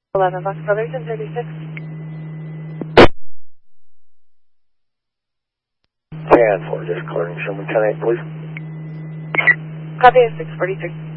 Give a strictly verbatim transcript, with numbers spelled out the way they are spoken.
eleven Fox Brotherton, thirty-six. ten four, just clearing Sherman ten eight, please. Copy, six forty-three.